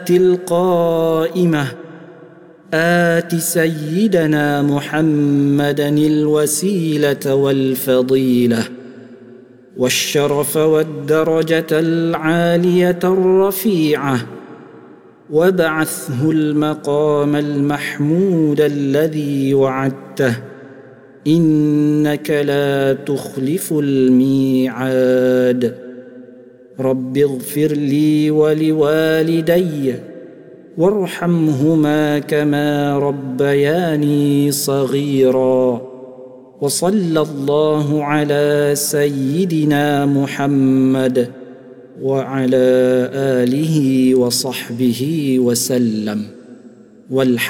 القائمة آت سيدنا محمدا الوسيلة والفضيلة والشرف والدرجة العالية الرفيعة وابعثه المقام المحمود الذي وعدته إنك لا تخلف الميعاد. رب اغفر لي ولوالدي وارحمهما كما ربياني صغيرا. وصلى الله على سيدنا محمد وعلى آله وصحبه وسلم. والحمد